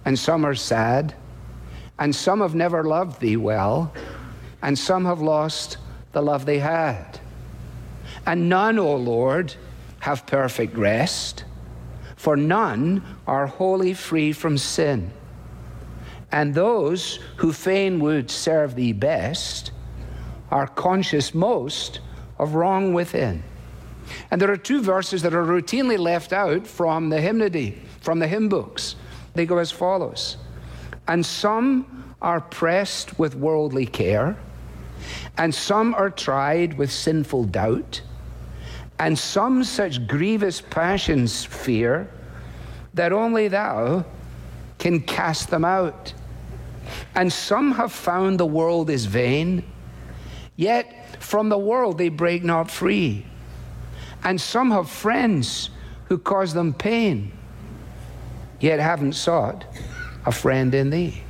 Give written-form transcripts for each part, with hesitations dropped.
and some are sad, and some have never loved thee well, and some have lost the love they had. And none, O Lord, have perfect rest, for none are wholly free from sin. And those who fain would serve thee best are conscious most of wrong within. And there are two verses that are routinely left out from the hymnody, from the hymn books. They go as follows. And some are pressed with worldly care, and some are tried with sinful doubt, and some such grievous passions fear, that only thou can cast them out. And some have found the world is vain, yet from the world they break not free. And some have friends who cause them pain, yet haven't sought a friend in thee.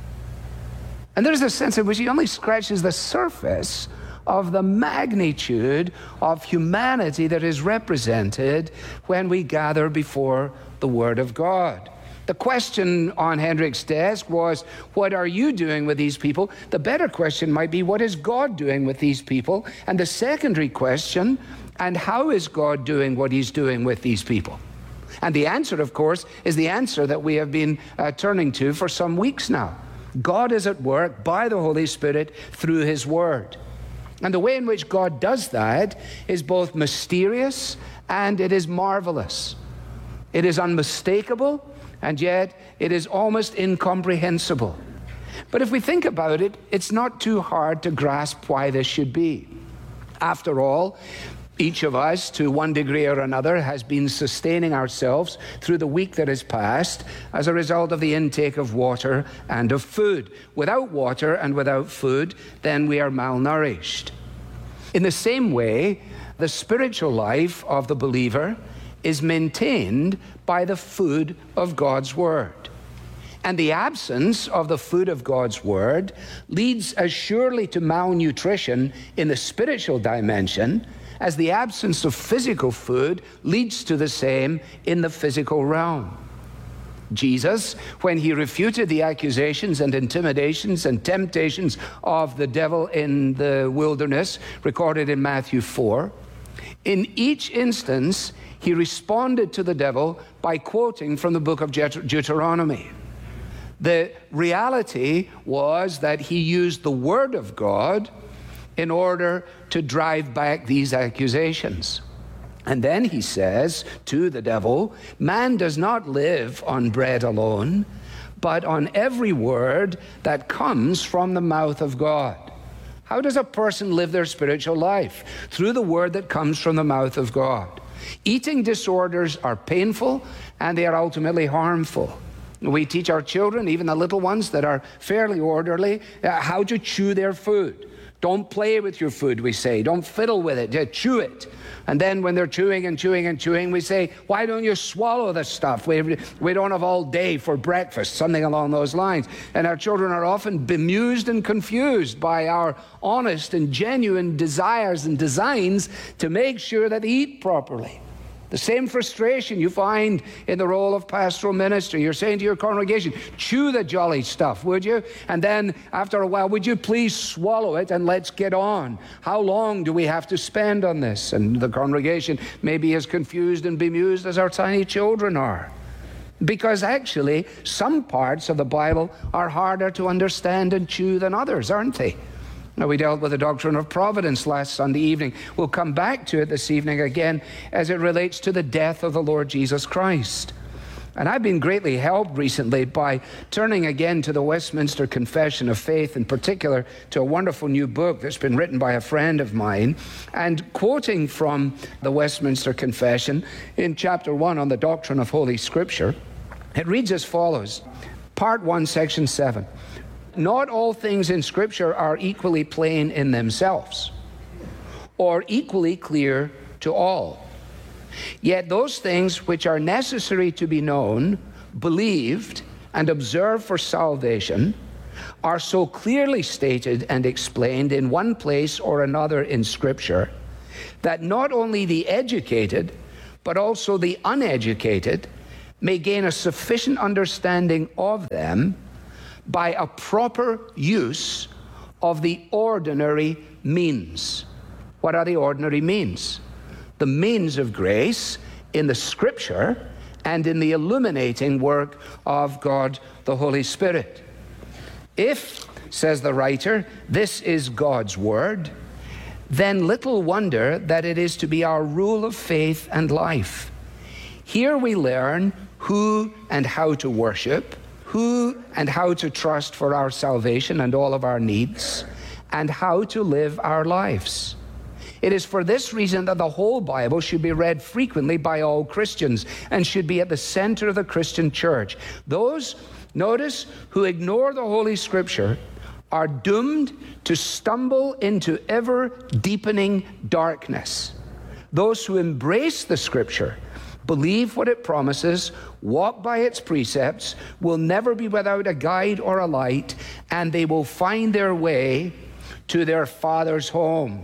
And there's a sense in which he only scratches the surface of the magnitude of humanity that is represented when we gather before the Word of God. The question on Hendrik's desk was, what are you doing with these people? The better question might be, what is God doing with these people? And the secondary question, and how is God doing what he's doing with these people? And the answer, of course, is the answer that we have been turning to for some weeks now. God is at work by the Holy Spirit through his Word. And the way in which God does that is both mysterious and it is marvelous. It is unmistakable, and yet it is almost incomprehensible. But if we think about it, it's not too hard to grasp why this should be. After all, each of us, to one degree or another, has been sustaining ourselves through the week that has passed as a result of the intake of water and of food. Without water and without food, then we are malnourished. In the same way, the spiritual life of the believer is maintained by the food of God's Word. And the absence of the food of God's Word leads as surely to malnutrition in the spiritual dimension as the absence of physical food leads to the same in the physical realm. Jesus, when he refuted the accusations and intimidations and temptations of the devil in the wilderness, recorded in Matthew 4, in each instance, he responded to the devil by quoting from the book of Deuteronomy. The reality was that he used the Word of God in order to drive back these accusations. And then he says to the devil, man does not live on bread alone, but on every word that comes from the mouth of God. How does a person live their spiritual life? Through the word that comes from the mouth of God. Eating disorders are painful and they are ultimately harmful. We teach our children, even the little ones that are fairly orderly, how to chew their food. Don't play with your food, we say. Don't fiddle with it. Chew it. And then when they're chewing and chewing and chewing, we say, why don't you swallow the stuff? We don't have all day for breakfast, something along those lines. And our children are often bemused and confused by our honest and genuine desires and designs to make sure that they eat properly. The same frustration you find in the role of pastoral ministry. You're saying to your congregation, chew the jolly stuff, would you? And then after a while, would you please swallow it and let's get on? How long do we have to spend on this? And the congregation may be as confused and bemused as our tiny children are. Because actually, some parts of the Bible are harder to understand and chew than others, aren't they? Now, we dealt with the doctrine of providence last Sunday evening. We'll come back to it this evening again as it relates to the death of the Lord Jesus Christ. And I've been greatly helped recently by turning again to the Westminster Confession of Faith, in particular to a wonderful new book that's been written by a friend of mine, and quoting from the Westminster Confession in chapter 1 on the doctrine of Holy Scripture. It reads as follows, Part 1, Section 7. Not all things in Scripture are equally plain in themselves, or equally clear to all. Yet those things which are necessary to be known, believed, and observed for salvation are so clearly stated and explained in one place or another in Scripture that not only the educated, but also the uneducated may gain a sufficient understanding of them by a proper use of the ordinary means. What are the ordinary means? The means of grace in the Scripture and in the illuminating work of God the Holy Spirit. If, says the writer, this is God's Word, then little wonder that it is to be our rule of faith and life. Here we learn who and how to worship, who and how to trust for our salvation and all of our needs, and how to live our lives. It is for this reason that the whole Bible should be read frequently by all Christians and should be at the center of the Christian church. Those, notice, who ignore the Holy Scripture are doomed to stumble into ever-deepening darkness. Those who embrace the Scripture, believe what it promises, walk by its precepts, will never be without a guide or a light, and they will find their way to their Father's home.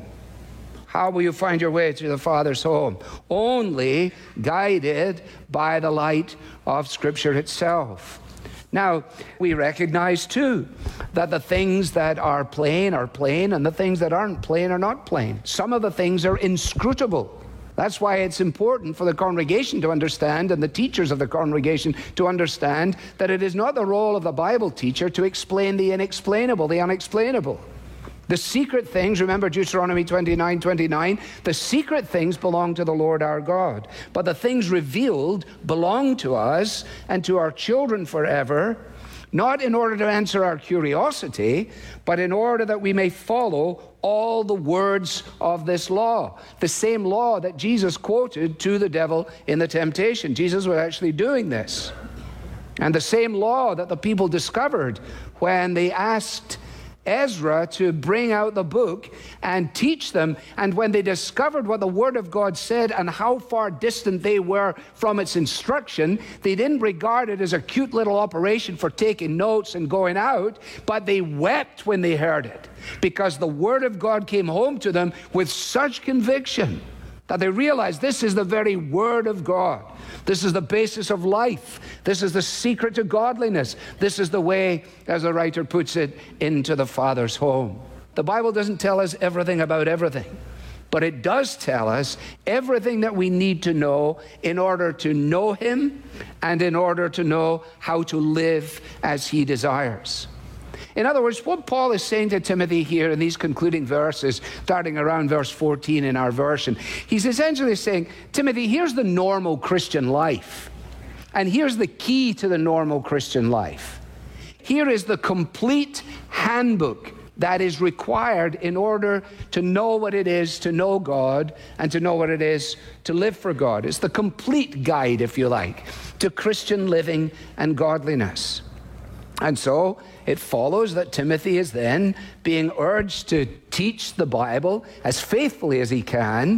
How will you find your way to the Father's home? Only guided by the light of Scripture itself. Now, we recognize, too, that the things that are plain, and the things that aren't plain are not plain. Some of the things are inscrutable. That's why it's important for the congregation to understand, and the teachers of the congregation to understand, that it is not the role of the Bible teacher to explain the inexplainable, the unexplainable. The secret things, remember Deuteronomy 29:29, the secret things belong to the Lord our God, but the things revealed belong to us and to our children forever, not in order to answer our curiosity, but in order that we may follow all the words of this law. The same law that Jesus quoted to the devil in the temptation. Jesus was actually doing this. And the same law that the people discovered when they asked Ezra to bring out the book and teach them, and when they discovered what the Word of God said and how far distant they were from its instruction, they didn't regard it as a cute little operation for taking notes and going out, but they wept when they heard it, because the Word of God came home to them with such conviction that they realized this is the very Word of God. This is the basis of life. This is the secret to godliness. This is the way, as the writer puts it, into the Father's home. The Bible doesn't tell us everything about everything, but it does tell us everything that we need to know in order to know Him and in order to know how to live as He desires. In other words, what Paul is saying to Timothy here in these concluding verses, starting around verse 14 in our version, he's essentially saying, Timothy, here's the normal Christian life. And here's the key to the normal Christian life. Here is the complete handbook that is required in order to know what it is to know God and to know what it is to live for God. It's the complete guide, if you like, to Christian living and godliness. And so it follows that Timothy is then being urged to teach the Bible as faithfully as he can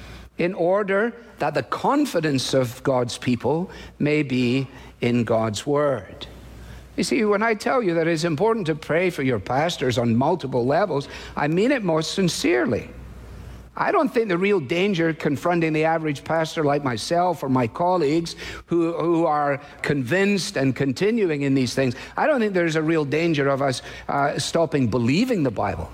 in order that the confidence of God's people may be in God's Word. You see, when I tell you that it's important to pray for your pastors on multiple levels, I mean it most sincerely. I don't think the real danger confronting the average pastor like myself or my colleagues who are convinced and continuing in these things, I don't think there's a real danger of us stopping believing the Bible.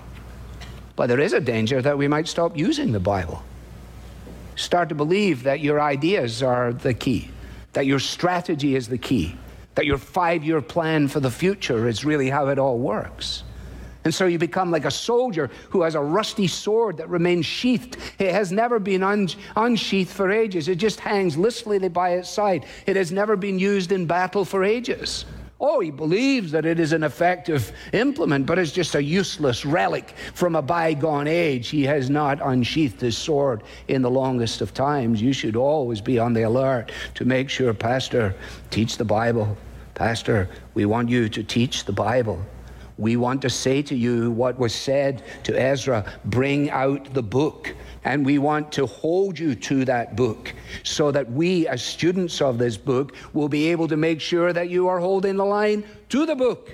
But there is a danger that we might stop using the Bible. Start to believe that your ideas are the key, that your strategy is the key, that your 5-year plan for the future is really how it all works. And so you become like a soldier who has a rusty sword that remains sheathed. It has never been unsheathed for ages. It just hangs listlessly by its side. It has never been used in battle for ages. Oh, he believes that it is an effective implement, but it's just a useless relic from a bygone age. He has not unsheathed his sword in the longest of times. You should always be on the alert to make sure, Pastor, teach the Bible. Pastor, we want you to teach the Bible. We want to say to you what was said to Ezra, bring out the book. And we want to hold you to that book so that we, as students of this book, will be able to make sure that you are holding the line to the book,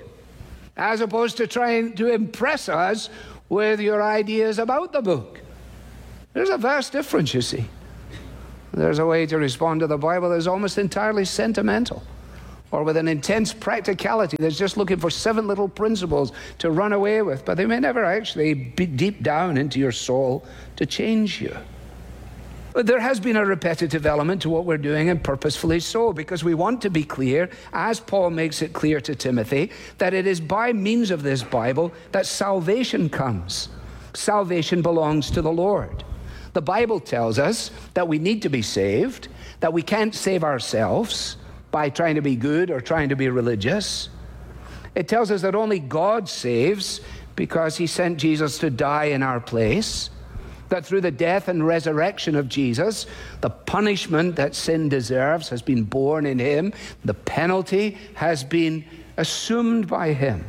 as opposed to trying to impress us with your ideas about the book. There's a vast difference, you see. There's a way to respond to the Bible that's almost entirely sentimental, or with an intense practicality that's just looking for 7 little principles to run away with, but they may never actually be deep down into your soul to change you. But there has been a repetitive element to what we're doing, and purposefully so, because we want to be clear, as Paul makes it clear to Timothy, that it is by means of this Bible that salvation comes. Salvation belongs to the Lord. The Bible tells us that we need to be saved, that we can't save ourselves by trying to be good or trying to be religious. It tells us that only God saves because he sent Jesus to die in our place, that through the death and resurrection of Jesus, the punishment that sin deserves has been borne in him. The penalty has been assumed by him.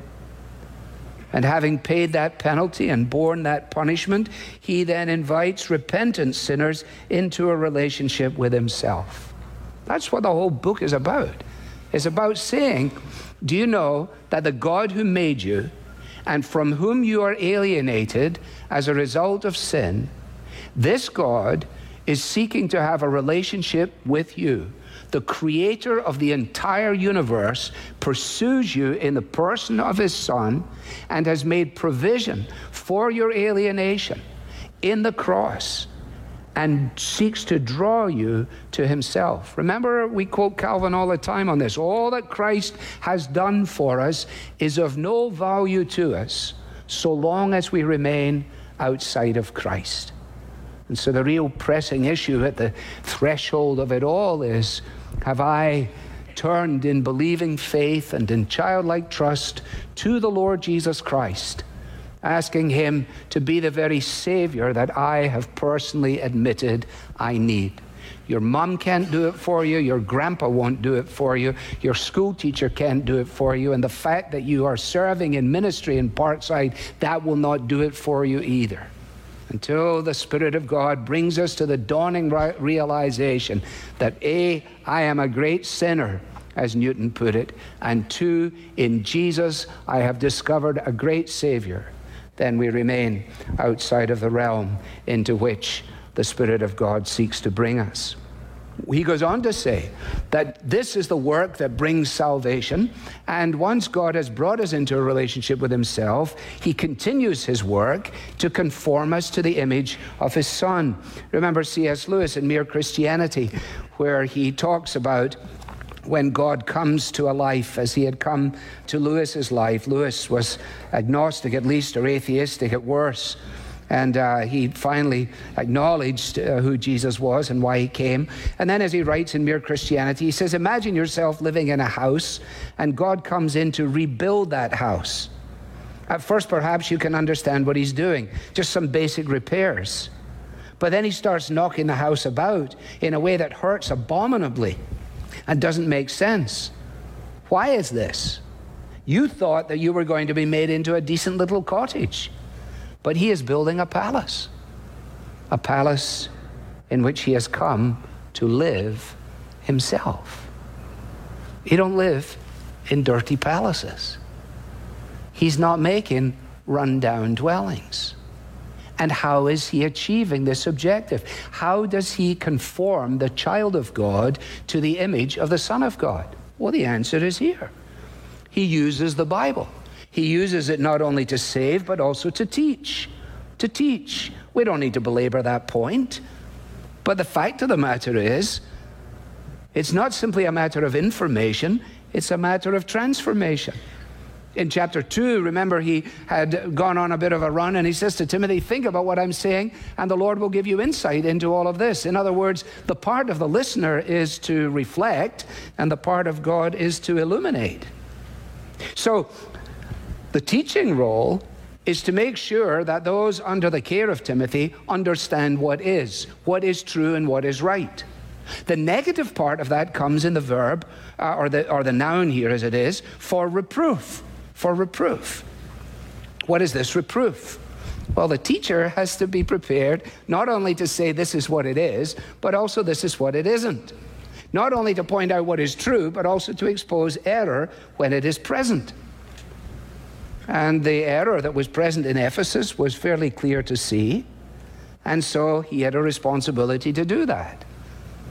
And having paid that penalty and borne that punishment, he then invites repentant sinners into a relationship with himself. That's what the whole book is about. It's about saying, do you know that the God who made you and from whom you are alienated as a result of sin, this God is seeking to have a relationship with you. The creator of the entire universe pursues you in the person of his Son and has made provision for your alienation in the cross and seeks to draw you to himself. Remember, we quote Calvin all the time on this. All that Christ has done for us is of no value to us so long as we remain outside of Christ. And so the real pressing issue at the threshold of it all is, have I turned in believing faith and in childlike trust to the Lord Jesus Christ, asking him to be the very Savior that I have personally admitted I need? Your mom can't do it for you. Your grandpa won't do it for you. Your school teacher can't do it for you. And the fact that you are serving in ministry in Parkside, that will not do it for you either. Until the Spirit of God brings us to the dawning realization that A, I am a great sinner, as Newton put it, and 2, in Jesus I have discovered a great Savior, then we remain outside of the realm into which the Spirit of God seeks to bring us. He goes on to say that this is the work that brings salvation, and once God has brought us into a relationship with himself, he continues his work to conform us to the image of his Son. Remember C.S. Lewis in Mere Christianity, where he talks about when God comes to a life as he had come to Lewis's life. Lewis was agnostic at least, or atheistic at worst. And he finally acknowledged who Jesus was and why he came. And then as he writes in Mere Christianity, he says, imagine yourself living in a house and God comes in to rebuild that house. At first, perhaps you can understand what he's doing, just some basic repairs. But then he starts knocking the house about in a way that hurts abominably and doesn't make sense. Why is this? You thought that you were going to be made into a decent little cottage. But he is building a palace in which he has come to live himself. He don't live in dirty palaces. He's not making run-down dwellings. And how is he achieving this objective? How does he conform the child of God to the image of the Son of God? Well, the answer is here. He uses the Bible. He uses it not only to save, but also to teach. To teach. We don't need to belabor that point. But the fact of the matter is, it's not simply a matter of information, it's a matter of transformation. In chapter 2, remember, he had gone on a bit of a run, and he says to Timothy, think about what I'm saying, and the Lord will give you insight into all of this. In other words, the part of the listener is to reflect, and the part of God is to illuminate. So, the teaching role is to make sure that those under the care of Timothy understand what is true and what is right. The negative part of that comes in the verb, or the noun here as it is, for reproof. For reproof. What is this reproof? Well, the teacher has to be prepared not only to say this is what it is, but also this is what it isn't. Not only to point out what is true, but also to expose error when it is present. And the error that was present in Ephesus was fairly clear to see. And so he had a responsibility to do that.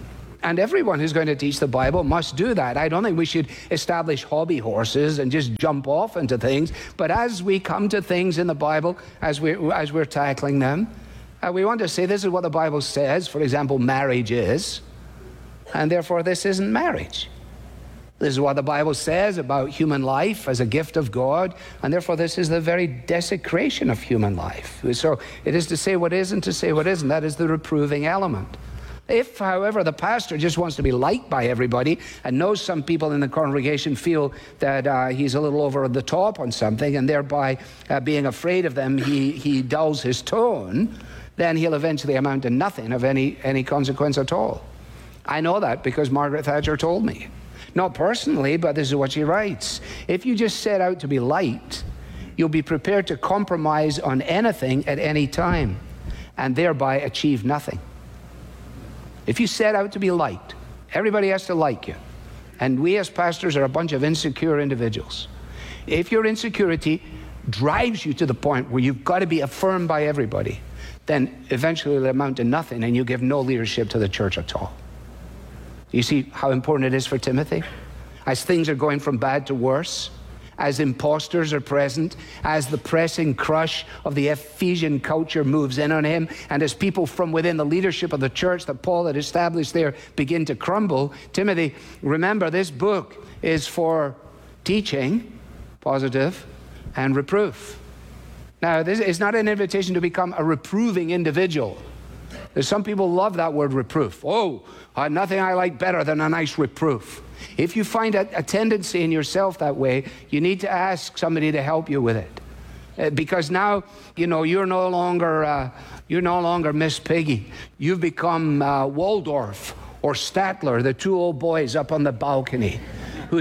And everyone who's going to teach the Bible must do that. I don't think we should establish hobby horses and just jump off into things. But as we come to things in the Bible, as we're tackling them, we want to say this is what the Bible says. For example, marriage is, and therefore this isn't marriage. This is what the Bible says about human life as a gift of God, and therefore this is the very desecration of human life. So it is to say what is and to say what isn't. That is the reproving element. If, however, the pastor just wants to be liked by everybody and knows some people in the congregation feel that he's a little over the top on something, and thereby being afraid of them, he dulls his tone, then he'll eventually amount to nothing of any consequence at all. I know that because Margaret Thatcher told me. Not personally, but this is what she writes. If you just set out to be liked, you'll be prepared to compromise on anything at any time and thereby achieve nothing. If you set out to be liked, everybody has to like you. And we as pastors are a bunch of insecure individuals. If your insecurity drives you to the point where you've got to be affirmed by everybody, then eventually it'll amount to nothing and you give no leadership to the church at all. You see how important it is for Timothy? As things are going from bad to worse, as imposters are present, as the pressing crush of the Ephesian culture moves in on him, and as people from within the leadership of the church that Paul had established there begin to crumble, Timothy, remember this book is for teaching, positive, and reproof. Now, this is not an invitation to become a reproving individual. There's some people love that word reproof. Oh, nothing I like better than a nice reproof. If you find a tendency in yourself that way, you need to ask somebody to help you with it. Because now, you're no longer Miss Piggy. You've become Waldorf or Statler, the two old boys up on the balcony, who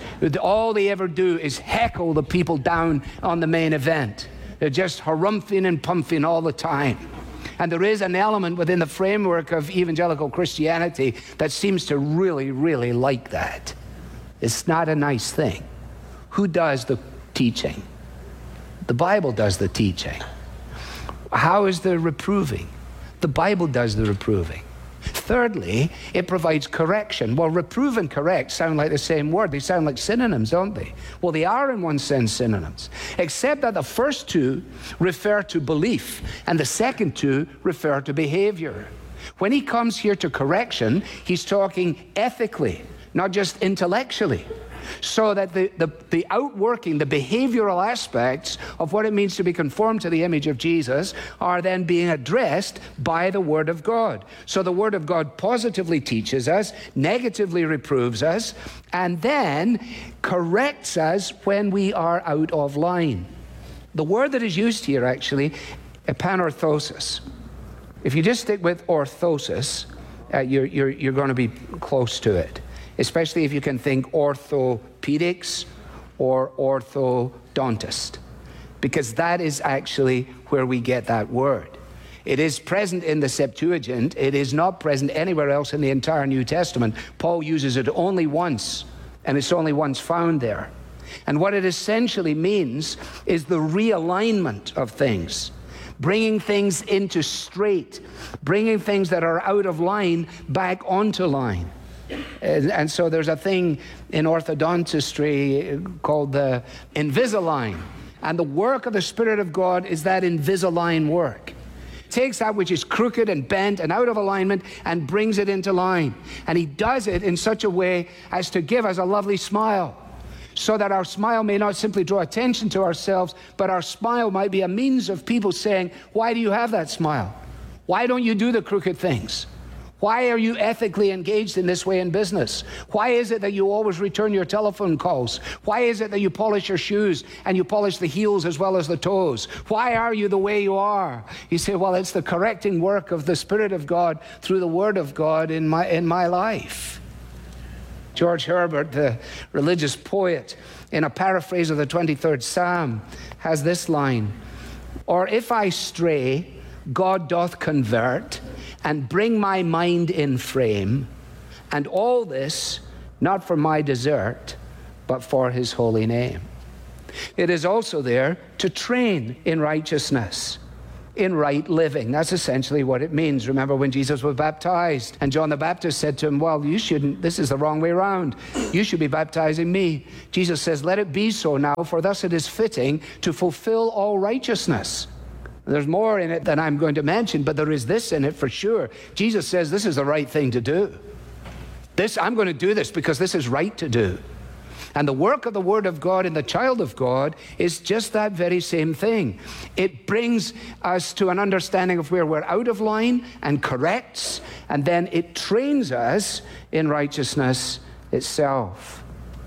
all they ever do is heckle the people down on the main event. They're just harumphing and pumping all the time. And there is an element within the framework of evangelical Christianity that seems to really, really like that. It's not a nice thing. Who does the teaching? The Bible does the teaching. How is the reproving? The Bible does the reproving. Thirdly, it provides correction. Well, reprove and correct sound like the same word. They sound like synonyms, don't they? Well, they are in one sense synonyms, except that the first two refer to belief and the second two refer to behavior. When he comes here to correction, he's talking ethically, not just intellectually. So that the outworking, the behavioral aspects of what it means to be conformed to the image of Jesus are then being addressed by the Word of God. So the Word of God positively teaches us, negatively reproves us, and then corrects us when we are out of line. The word that is used here actually, epanorthosis. If you just stick with orthosis, you're going to be close to it. Especially if you can think orthopedics or orthodontist, because that is actually where we get that word. It is present in the Septuagint. It is not present anywhere else in the entire New Testament. Paul uses it only once, and it's only once found there. And what it essentially means is the realignment of things, bringing things into straight, bringing things that are out of line back onto line. And so there's a thing in orthodontistry called the Invisalign. And the work of the Spirit of God is that Invisalign work. It takes that which is crooked and bent and out of alignment and brings it into line. And he does it in such a way as to give us a lovely smile, so that our smile may not simply draw attention to ourselves, but our smile might be a means of people saying, why do you have that smile? Why don't you do the crooked things? Why are you ethically engaged in this way in business? Why is it that you always return your telephone calls? Why is it that you polish your shoes and you polish the heels as well as the toes? Why are you the way you are? You say, well, it's the correcting work of the Spirit of God through the Word of God in my life. George Herbert, the religious poet, in a paraphrase of the 23rd Psalm, has this line: or if I stray, God doth convert and bring my mind in frame, and all this not for my desert, but for his holy name. It is also there to train in righteousness. in right living. That's essentially what it means. Remember when Jesus was baptized and John the Baptist said to him, well, you shouldn't, this is the wrong way around. You should be baptizing me. Jesus says, let it be so now, for thus it is fitting to fulfill all righteousness. There's more in it than I'm going to mention, but there is this in it for sure. Jesus says this is the right thing to do. I'm going to do this because this is right to do. And the work of the Word of God in the child of God is just that very same thing. It brings us to an understanding of where we're out of line and corrects, and then it trains us in righteousness itself.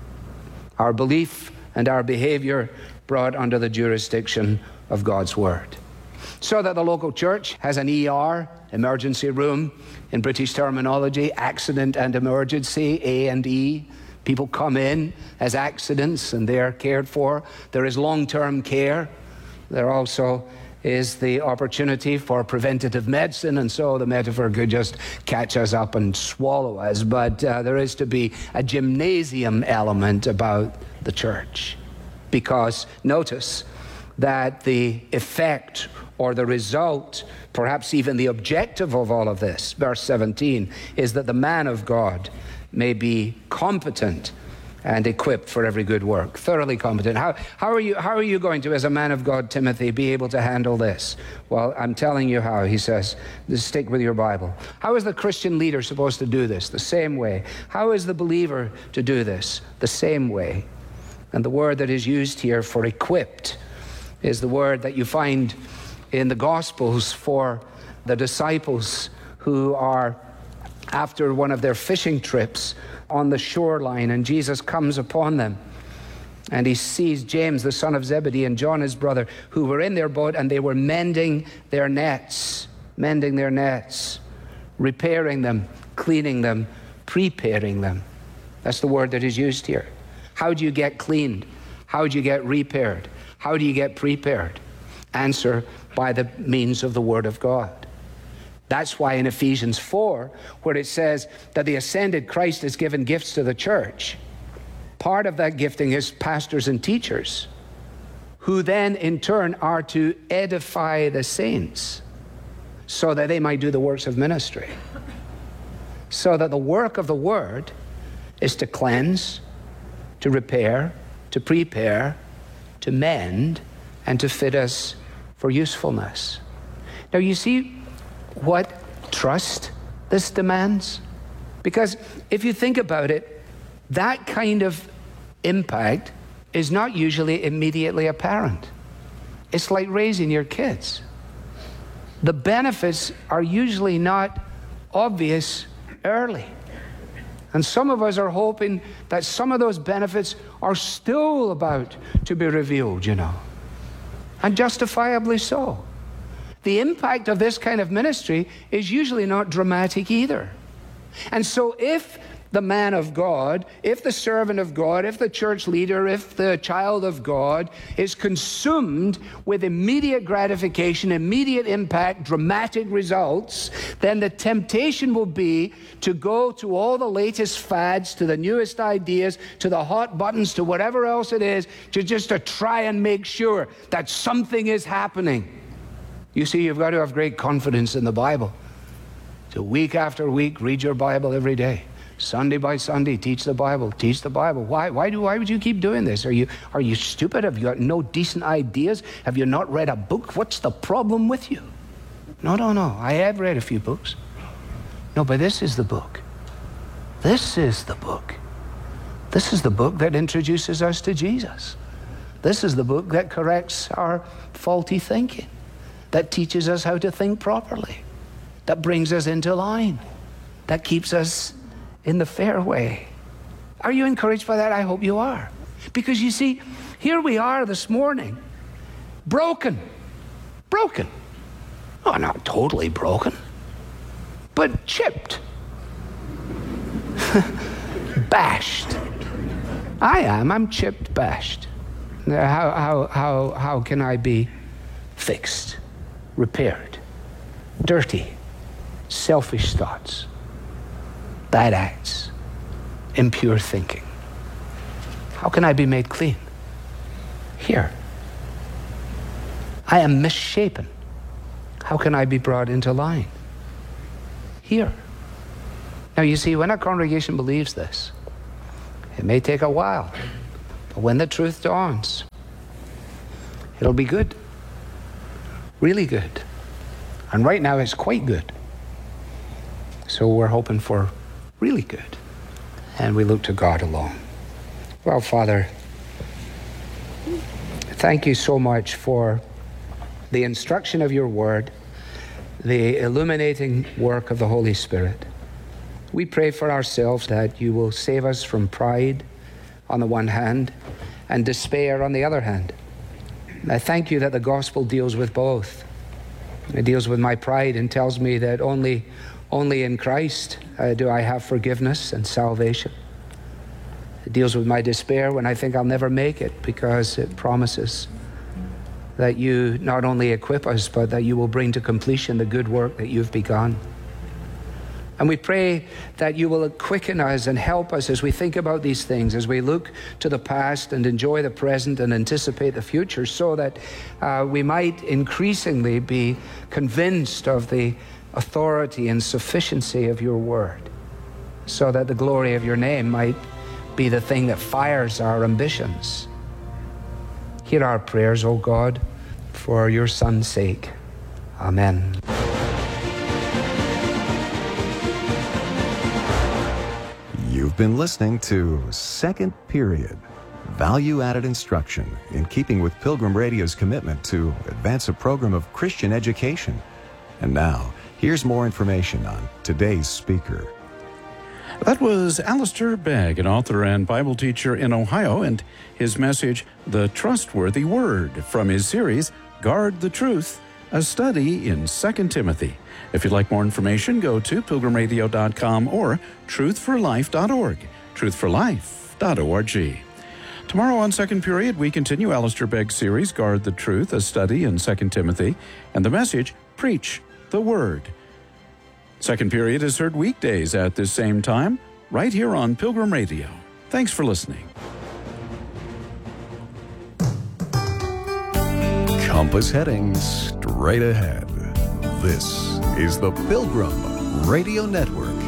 Our belief and our behavior brought under the jurisdiction of God's Word. So that the local church has an ER, emergency room, in British terminology, accident and emergency, A&E. People come in as accidents and they're cared for. There is long-term care. There also is the opportunity for preventative medicine, and so the metaphor could just catch us up and swallow us. But there is to be a gymnasium element about the church. Because notice that the effect or the result, perhaps even the objective of all of this, verse 17, is that the man of God may be competent and equipped for every good work, thoroughly competent. How are you going to, as a man of God, Timothy, be able to handle this? Well, I'm telling you how. He says, stick with your Bible. How is the Christian leader supposed to do this? The same way. How is the believer to do this? The same way. And the word that is used here for equipped is the word that you find in the Gospels for the disciples who are after one of their fishing trips on the shoreline, and Jesus comes upon them. And he sees James, the son of Zebedee, and John, his brother, who were in their boat, and they were mending their nets, repairing them, cleaning them, preparing them. That's the word that is used here. How do you get cleaned? How do you get repaired? How do you get prepared? Answer, by the means of the Word of God. That's why in Ephesians 4, where it says that the ascended Christ has given gifts to the church, part of that gifting is pastors and teachers, who then in turn are to edify the saints so that they might do the works of ministry. So that the work of the Word is to cleanse, to repair, to prepare, to mend, and to fit us for usefulness. Now you see what trust this demands? Because if you think about it, that kind of impact is not usually immediately apparent. It's like raising your kids. The benefits are usually not obvious early. And some of us are hoping that some of those benefits are still about to be revealed, and justifiably so. The impact of this kind of ministry is usually not dramatic either. And so if the man of God, if the servant of God, if the church leader, if the child of God is consumed with immediate gratification, immediate impact, dramatic results, then the temptation will be to go to all the latest fads, to the newest ideas, to the hot buttons, to whatever else it is, to try and make sure that something is happening. You see, you've got to have great confidence in the Bible. So week after week, read your Bible every day. Sunday by Sunday, teach the Bible. Teach the Bible. Why would you keep doing this? Are you stupid? Have you got no decent ideas? Have you not read a book? What's the problem with you? No. I have read a few books. No, but this is the book. This is the book. This is the book that introduces us to Jesus. This is the book that corrects our faulty thinking, that teaches us how to think properly, that brings us into line, that keeps us in the fairway. Are you encouraged by that? I hope you are. Because you see, here we are this morning, broken. Oh, not totally broken, but chipped. Bashed. I'm chipped, bashed. How can I be fixed, repaired? Dirty, selfish thoughts, bad acts, impure thinking. How can I be made clean? Here. I am misshapen. How can I be brought into line? Here. Now you see, when a congregation believes this, it may take a while, but when the truth dawns, it'll be good. Really good. And right now it's quite good. So we're hoping for really good. And we look to God alone. Well, Father, thank you so much for the instruction of your word, the illuminating work of the Holy Spirit. We pray for ourselves that you will save us from pride on the one hand and despair on the other hand. And I thank you that the gospel deals with both. It deals with my pride and tells me that only in Christ do I have forgiveness and salvation. It deals with my despair when I think I'll never make it, because it promises that you not only equip us, but that you will bring to completion the good work that you've begun. And we pray that you will quicken us and help us as we think about these things, as we look to the past and enjoy the present and anticipate the future, so that we might increasingly be convinced of the authority and sufficiency of your word, so that the glory of your name might be the thing that fires our ambitions. Hear our prayers, O God, for your Son's sake. Amen. You've been listening to Second Period, value-added instruction in keeping with Pilgrim Radio's commitment to advance a program of Christian education. And now, here's more information on today's speaker. That was Alistair Begg, an author and Bible teacher in Ohio, and his message, The Trustworthy Word, from his series, Guard the Truth, a study in 2 Timothy. If you'd like more information, go to pilgrimradio.com or truthforlife.org, truthforlife.org. Tomorrow on Second Period, we continue Alistair Begg's series, Guard the Truth, a study in 2 Timothy, and the message, Preach the Word. Second Period is heard weekdays at this same time, right here on Pilgrim Radio. Thanks for listening. Compass heading straight ahead. This is the Pilgrim Radio Network.